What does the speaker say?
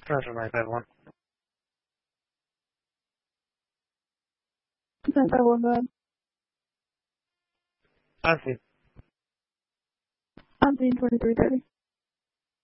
Roger, 951. 951, go ahead. On scene. On scene 2330.